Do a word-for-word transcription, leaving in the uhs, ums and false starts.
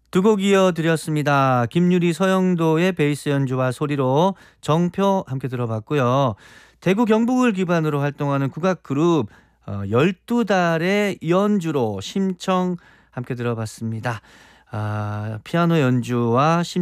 두 곡 이어드렸습니다. 김유리 서영도의 베이스 연주와 소리로 정표 함께 들어봤고요. 대구 경북을 기반으로 활동하는 국악 그룹 어, 열두 달의 연주로 심청 함께 들어봤습니다. 아, 피아노 연주와 심